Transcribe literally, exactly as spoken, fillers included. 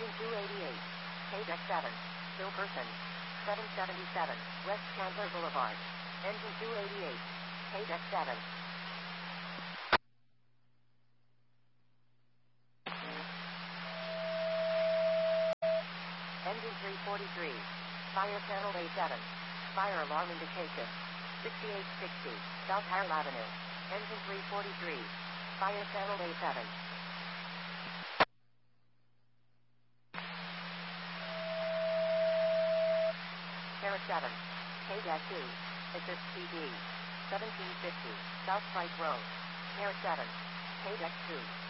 Engine two eighty-eight. K-Deck seven. Bill Person. seven seventy-seven. West Chandler Boulevard. Engine two eighty-eight. K-Deck seven. Engine three forty-three. Fire channel A seven. Fire alarm indication. sixty-eight sixty. South Harrell Avenue. Engine three forty-three. Fire channel A seven. Terra seven. K two. Assist P D. seventeen fifty. South Price Road. Terra seven. K two.